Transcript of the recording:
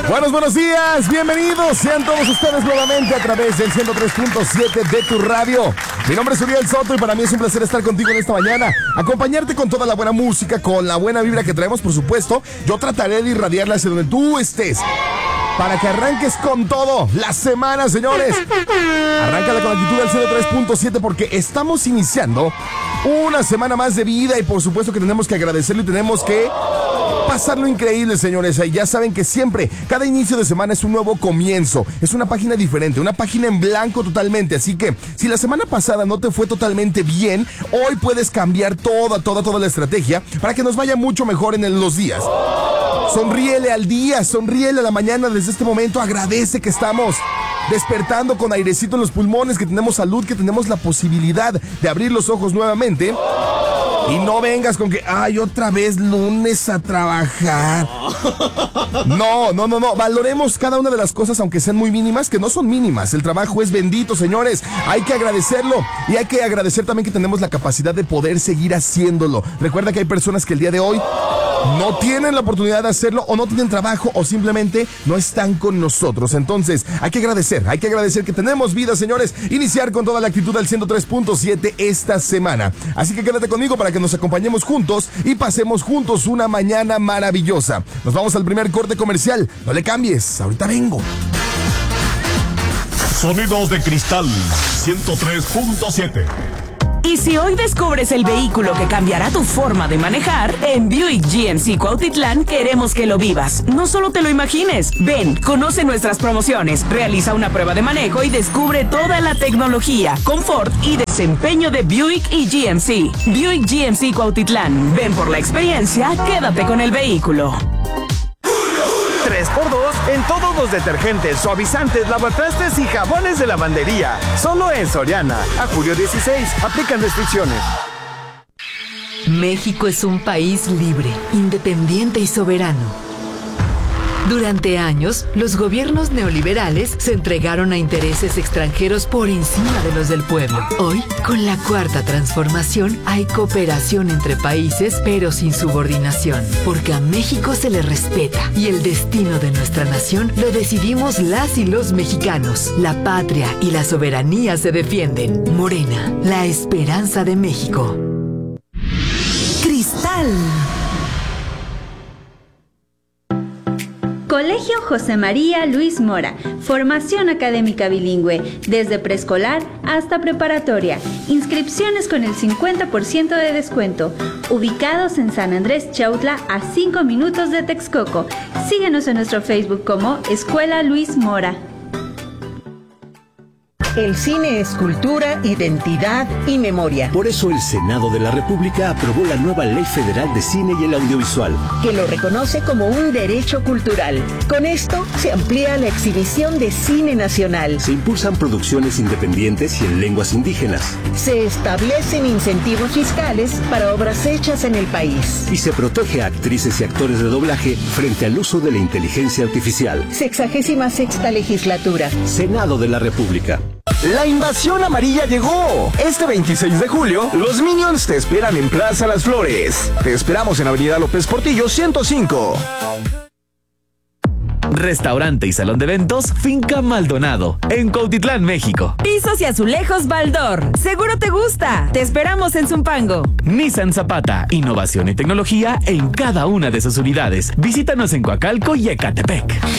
Buenos días, bienvenidos sean todos ustedes nuevamente a través del 103.7 de tu radio. Mi nombre es Uriel Soto y para mí es un placer estar contigo en esta mañana, acompañarte con toda la buena música, con la buena vibra que traemos, por supuesto. Yo trataré de irradiarla hacia donde tú estés, para que arranques con todo la semana, señores. Arráncala con la actitud del 103.7 porque estamos iniciando una semana más de vida y por supuesto que tenemos que agradecerlo y tenemos que pasarlo increíble, señores. Ya saben que siempre, cada inicio de semana es un nuevo comienzo. Es una página diferente, una página en blanco totalmente. Así que, si la semana pasada no te fue totalmente bien, hoy puedes cambiar toda la estrategia para que nos vaya mucho mejor en los días. Sonríele al día, sonríele a la mañana desde este momento. Agradece que estamos despertando con airecito en los pulmones, que tenemos salud, que tenemos la posibilidad de abrir los ojos nuevamente. Y no vengas con que, otra vez lunes a trabajar. No. Valoremos cada una de las cosas, aunque sean muy mínimas, que no son mínimas. El trabajo es bendito, señores. Hay que agradecerlo. Y hay que agradecer también que tenemos la capacidad de poder seguir haciéndolo. Recuerda que hay personas que el día de hoy no tienen la oportunidad de hacerlo, o no tienen trabajo, o simplemente no están con nosotros. Entonces, hay que agradecer que tenemos vida, señores. Iniciar con toda la actitud del 103.7 esta semana. Así que quédate conmigo para que nos acompañemos juntos y pasemos juntos una mañana maravillosa. Nos vamos al primer corte comercial. No le cambies, ahorita vengo. Sonidos de Cristal 103.7. Y si hoy descubres el vehículo que cambiará tu forma de manejar, en Buick GMC Cuautitlán queremos que lo vivas. No solo te lo imagines. Ven, conoce nuestras promociones, realiza una prueba de manejo y descubre toda la tecnología, confort y desempeño de Buick y GMC. Buick GMC Cuautitlán. Ven por la experiencia, quédate con el vehículo. 3x2 en todos los detergentes, suavizantes, lavatrastes y jabones de lavandería. Solo en Soriana. A julio 16. Aplican restricciones. México es un país libre, independiente y soberano. Durante años, los gobiernos neoliberales se entregaron a intereses extranjeros por encima de los del pueblo. Hoy, con la Cuarta Transformación, hay cooperación entre países, pero sin subordinación, porque a México se le respeta y el destino de nuestra nación lo decidimos las y los mexicanos. La patria y la soberanía se defienden. Morena, la esperanza de México. Cristal. Colegio José María Luis Mora, formación académica bilingüe, desde preescolar hasta preparatoria, inscripciones con el 50% de descuento, ubicados en San Andrés Chautla a 5 minutos de Texcoco. Síguenos en nuestro Facebook como Escuela Luis Mora. El cine es cultura, identidad y memoria. Por eso el Senado de la República aprobó la nueva Ley Federal de Cine y el Audiovisual, que lo reconoce como un derecho cultural. Con esto se amplía la exhibición de cine nacional. Se impulsan producciones independientes y en lenguas indígenas. Se establecen incentivos fiscales para obras hechas en el país. Y se protege a actrices y actores de doblaje frente al uso de la inteligencia artificial. 66ª legislatura. Senado de la República. La invasión amarilla llegó. Este 26 de julio, los Minions te esperan en Plaza Las Flores. Te esperamos en Avenida López Portillo 105. Restaurante y salón de eventos Finca Maldonado, en Cuautitlán, México. Pisos y azulejos Baldor. Seguro te gusta. Te esperamos en Zumpango. Nissan Zapata, innovación y tecnología en cada una de sus unidades. Visítanos en Coacalco y Ecatepec.